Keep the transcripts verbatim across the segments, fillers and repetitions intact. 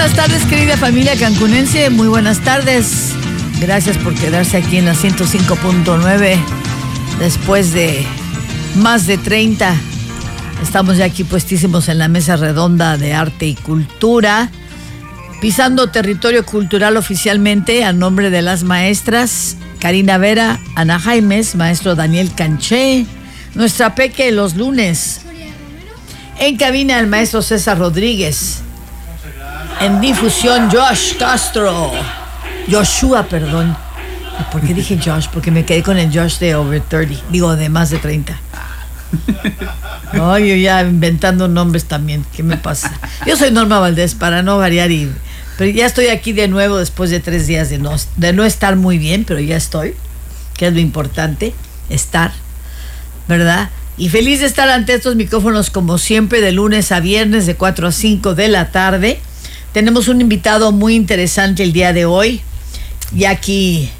buenas tardes, querida familia cancunense. Muy buenas tardes. Gracias por quedarse aquí en la ciento cinco punto nueve. Después de más de treinta, estamos ya aquí puestísimos en la mesa redonda de arte y cultura, pisando territorio cultural oficialmente a nombre de las maestras Karina Vera, Ana Jaimes, maestro Daniel Canché, nuestra peque los lunes. En cabina el maestro César Rodríguez. En difusión Josh Castro. Joshua, perdón. ¿Por qué dije Josh? Porque me quedé con el Josh de over thirty. Digo, de más de treinta. No, yo ya inventando nombres también. ¿Qué me pasa? Yo soy Norma Valdés, para no variar. Y, pero ya estoy aquí de nuevo después de tres días de no, de no estar muy bien, pero ya estoy. Que es lo importante, estar, ¿verdad? Y feliz de estar ante estos micrófonos como siempre, de lunes a viernes, de cuatro a cinco de la tarde. Tenemos un invitado muy interesante el día de hoy. Y aquí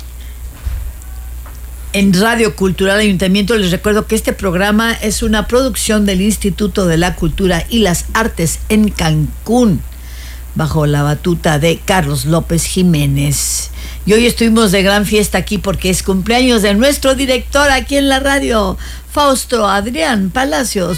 en Radio Cultural Ayuntamiento les recuerdo que este programa es una producción del Instituto de la Cultura y las Artes en Cancún, bajo la batuta de Carlos López Jiménez. Y hoy estuvimos de gran fiesta aquí porque es cumpleaños de nuestro director aquí en la radio, Fausto Adrián Palacios.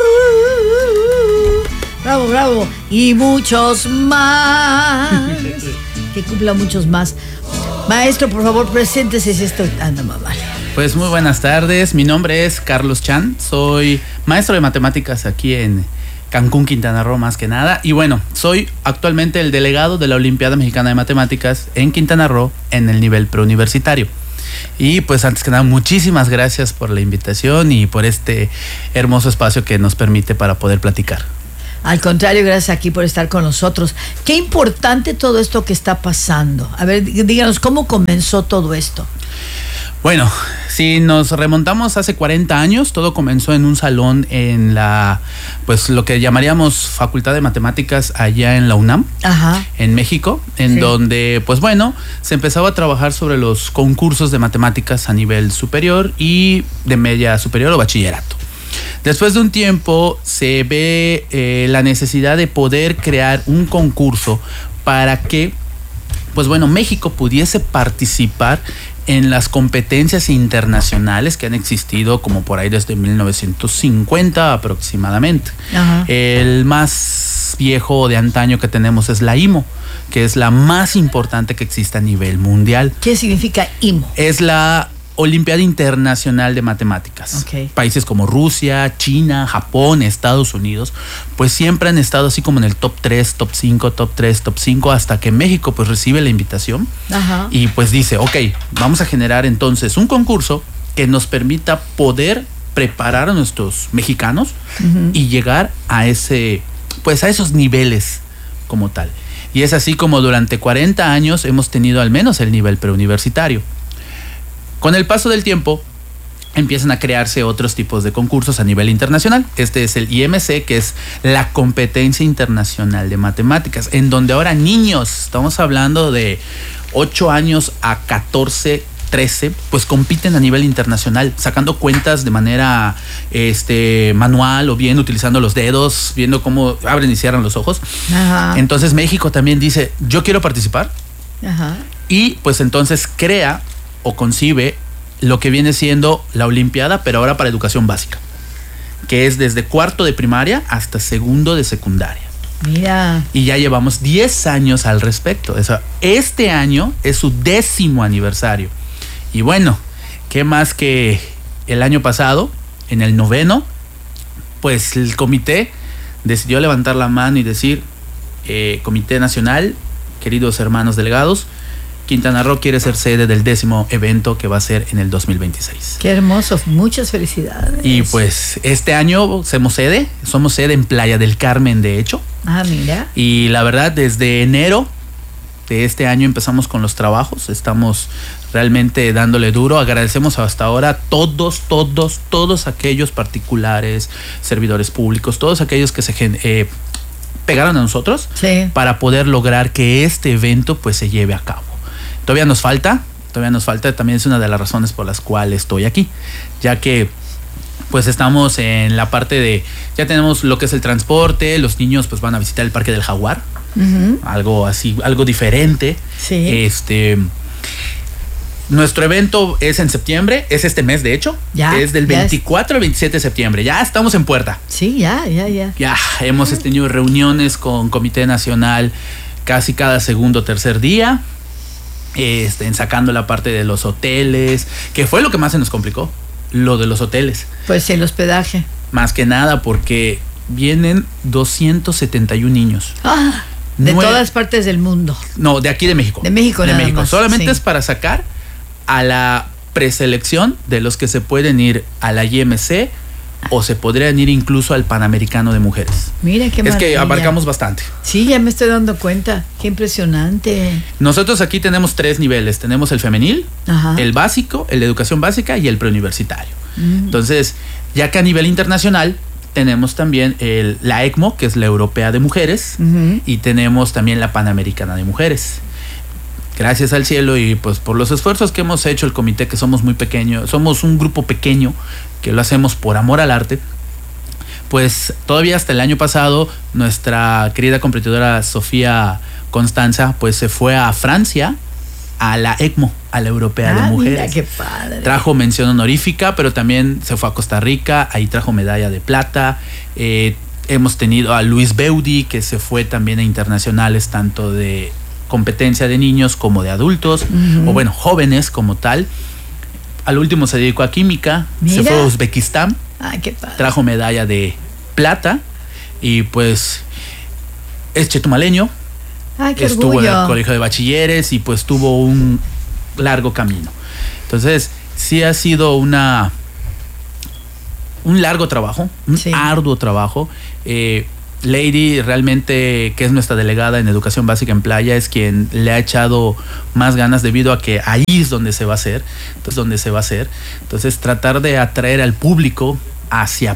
Bravo, bravo. Y muchos más. Que cumpla muchos más. Maestro, por favor, preséntese si esto... Ah, no, vale. Pues muy buenas tardes. Mi nombre es Carlos Chan. Soy maestro de matemáticas aquí en Cancún, Quintana Roo, más que nada. Y bueno, soy actualmente el delegado de la Olimpiada Mexicana de Matemáticas en Quintana Roo en el nivel preuniversitario. Y pues antes que nada, muchísimas gracias por la invitación y por este hermoso espacio que nos permite para poder platicar. Al contrario, gracias aquí por estar con nosotros. Qué importante todo esto que está pasando. A ver, díganos, ¿cómo comenzó todo esto? Bueno, si nos remontamos hace cuarenta años, todo comenzó en un salón en la, pues lo que llamaríamos Facultad de Matemáticas allá en la UNAM, Ajá. en México, en sí. donde, pues bueno, se empezaba a trabajar sobre los concursos de matemáticas a nivel superior y de media superior o bachillerato. Después de un tiempo se ve eh, la necesidad de poder crear un concurso para que, pues bueno, México pudiese participar en las competencias internacionales que han existido como por ahí desde mil novecientos cincuenta aproximadamente. Ajá. El más viejo de antaño que tenemos es la I M O, que es la más importante que existe a nivel mundial. ¿Qué significa I M O? Es la Olimpiada Internacional de Matemáticas. Okay. Países como Rusia, China, Japón, Estados Unidos, pues siempre han estado así como en el top tres, top cinco, top tres, top cinco, hasta que México pues recibe la invitación. Ajá. Y pues dice, ok, vamos a generar entonces un concurso que nos permita poder preparar a nuestros mexicanos uh-huh. y llegar a ese, pues a esos niveles como tal. Y es así como durante cuarenta años hemos tenido al menos el nivel preuniversitario. Con el paso del tiempo, empiezan a crearse otros tipos de concursos a nivel internacional. Este es el I M C, que es la Competencia Internacional de Matemáticas, en donde ahora niños, estamos hablando de ocho años a catorce, trece, pues compiten a nivel internacional, sacando cuentas de manera este, manual o bien utilizando los dedos, viendo cómo abren y cierran los ojos. Ajá. Entonces México también dice, yo quiero participar. Ajá. Y pues entonces crea o concibe lo que viene siendo la Olimpiada, pero ahora para educación básica, que es desde cuarto de primaria hasta segundo de secundaria. Mira. Y ya llevamos diez años al respecto. O sea, este año es su décimo aniversario. Y bueno, ¿qué más que el año pasado, en el noveno, pues el comité decidió levantar la mano y decir, eh, Comité Nacional, queridos hermanos delegados, Quintana Roo quiere ser sede del décimo evento que va a ser en el dos mil veintiséis. Qué hermoso, muchas felicidades. Y pues este año somos sede, somos sede en Playa del Carmen, de hecho. Ah, mira. Y la verdad, desde enero de este año empezamos con los trabajos, estamos realmente dándole duro. Agradecemos hasta ahora todos, todos, todos aquellos particulares, servidores públicos, todos aquellos que se eh, pegaron a nosotros, sí, para poder lograr que este evento pues se lleve a cabo. Todavía nos falta, todavía nos falta, también es una de las razones por las cuales estoy aquí, ya que pues estamos en la parte de, ya tenemos lo que es el transporte, los niños pues van a visitar el Parque del Jaguar, uh-huh. algo así, algo diferente. Sí. Este, nuestro evento es en septiembre, es este mes de hecho, ya, es del veinticuatro al veintisiete de septiembre, ya estamos en puerta. Sí, ya, ya, ya. Ya hemos uh-huh. tenido reuniones con Comité Nacional casi cada segundo o tercer día, este, en sacando la parte de los hoteles, que fue lo que más se nos complicó. Lo de los hoteles. Pues el hospedaje. Más que nada porque vienen doscientos setenta y uno niños. Ah, de Nueve, todas partes del mundo. No, de aquí de México. De México, de nada México. Más. Solamente sí. es para sacar a la preselección de los que se pueden ir a la I M C o se podrían ir incluso al Panamericano de Mujeres. Mira qué maravilla. Es que abarcamos bastante. Sí, ya me estoy dando cuenta. Qué impresionante. Nosotros aquí tenemos tres niveles. Tenemos el femenil, Ajá. el básico, el de educación básica y el preuniversitario. Mm. Entonces, ya que a nivel internacional tenemos también el, la E C M O, que es la Europea de Mujeres, uh-huh. y tenemos también la Panamericana de Mujeres. Gracias al cielo y pues por los esfuerzos que hemos hecho el comité, que somos muy pequeños, somos un grupo pequeño que lo hacemos por amor al arte, pues todavía hasta el año pasado nuestra querida competidora Sofía Constanza pues se fue a Francia a la E C M O, a la Europea ah, de Mujeres. Mira, qué padre. Trajo mención honorífica, pero también se fue a Costa Rica, ahí trajo medalla de plata. Eh, hemos tenido a Luis Beudi, que se fue también a internacionales, tanto de competencia de niños como de adultos, uh-huh. o bueno, jóvenes como tal. Al último se dedicó a química, Mira. se fue a Uzbekistán, ah, qué padre. Trajo medalla de plata y pues es chetumaleño. Ay, qué estuvo orgullo. en el colegio de bachilleres y pues tuvo un largo camino. Entonces sí ha sido una un largo trabajo, un sí. arduo trabajo. Eh, Lady realmente, que es nuestra delegada en educación básica en playa, es quien le ha echado más ganas debido a que ahí es donde se va a hacer, entonces donde se va a hacer. Entonces tratar de atraer al público hacia